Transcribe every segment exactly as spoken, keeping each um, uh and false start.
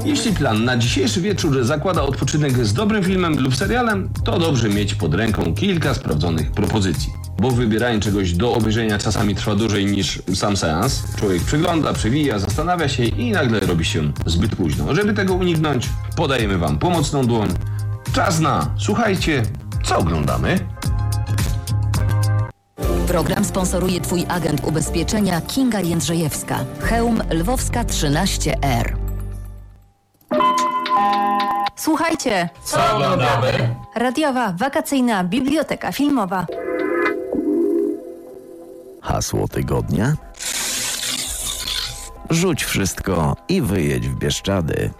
Jeśli plan na dzisiejszy wieczór zakłada odpoczynek z dobrym filmem lub serialem, to dobrze mieć pod ręką kilka sprawdzonych propozycji. Bo wybieranie czegoś do obejrzenia czasami trwa dłużej niż sam seans. Człowiek przegląda, przewija, zastanawia się i nagle robi się zbyt późno. Żeby tego uniknąć, podajemy wam pomocną dłoń. Czas na, słuchajcie, co oglądamy? Program sponsoruje Twój agent ubezpieczenia Kinga Jędrzejewska. Chełm Lwowska trzynaście R. Słuchajcie, co oglądamy? Radiowa wakacyjna biblioteka filmowa. Hasło tygodnia? Rzuć wszystko i wyjedź w Bieszczady.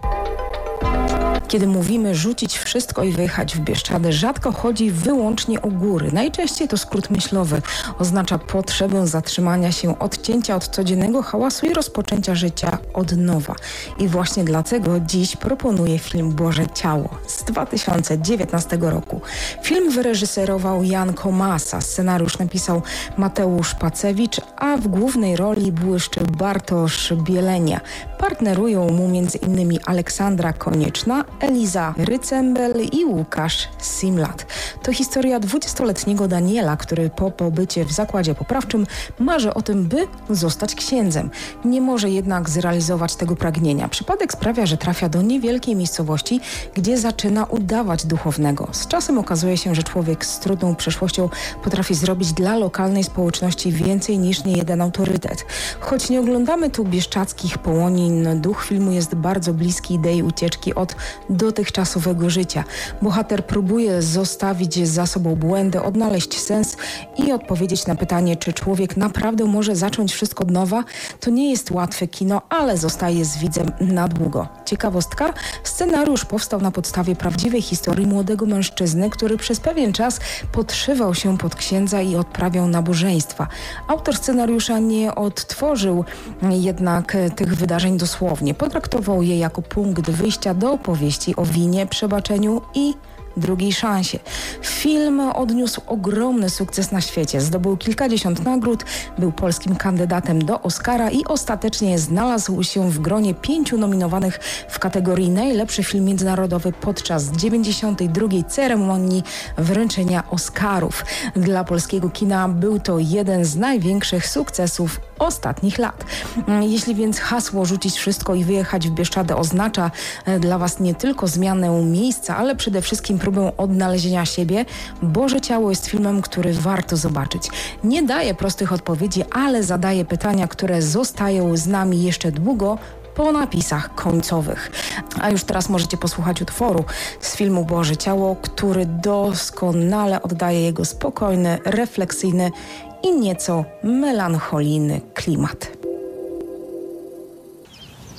Kiedy mówimy rzucić wszystko i wyjechać w Bieszczady, rzadko chodzi wyłącznie o góry. Najczęściej to skrót myślowy. Oznacza potrzebę zatrzymania się, odcięcia od codziennego hałasu i rozpoczęcia życia od nowa. I właśnie dlatego dziś proponuję film Boże Ciało z dwa tysiące dziewiętnastego roku. Film wyreżyserował Jan Komasa, scenariusz napisał Mateusz Pacewicz, a w głównej roli błyszczy Bartosz Bielenia. Partnerują mu m.in. Aleksandra Konieczna, Eliza Rycembel i Łukasz Simlat. To historia dwudziestoletniego Daniela, który po pobycie w zakładzie poprawczym marzy o tym, by zostać księdzem. Nie może jednak zrealizować tego pragnienia. Przypadek sprawia, że trafia do niewielkiej miejscowości, gdzie zaczyna udawać duchownego. Z czasem okazuje się, że człowiek z trudną przeszłością potrafi zrobić dla lokalnej społeczności więcej niż niejeden autorytet. Choć nie oglądamy tu bieszczadzkich połonin, duch filmu jest bardzo bliski idei ucieczki od dotychczasowego życia. Bohater próbuje zostawić za sobą błędy, odnaleźć sens i odpowiedzieć na pytanie, czy człowiek naprawdę może zacząć wszystko od nowa. To nie jest łatwe kino, ale zostaje z widzem na długo. Ciekawostka, scenariusz powstał na podstawie prawdziwej historii młodego mężczyzny, który przez pewien czas podszywał się pod księdza i odprawiał nabożeństwa. Autor scenariusza nie odtworzył jednak tych wydarzeń dosłownie. Potraktował je jako punkt wyjścia do opowieści o winie, przebaczeniu i drugiej szansie. Film odniósł ogromny sukces na świecie. Zdobył kilkadziesiąt nagród, był polskim kandydatem do Oscara i ostatecznie znalazł się w gronie pięciu nominowanych w kategorii najlepszy film międzynarodowy podczas dziewięćdziesiątej drugiej ceremonii wręczenia Oscarów. Dla polskiego kina był to jeden z największych sukcesów ostatnich lat. Jeśli więc hasło rzucić wszystko i wyjechać w Bieszczady oznacza dla Was nie tylko zmianę miejsca, ale przede wszystkim próbę odnalezienia siebie, Boże Ciało jest filmem, który warto zobaczyć. Nie daje prostych odpowiedzi, ale zadaje pytania, które zostają z nami jeszcze długo po napisach końcowych. A już teraz możecie posłuchać utworu z filmu Boże Ciało, który doskonale oddaje jego spokojny, refleksyjny i nieco melancholijny klimat.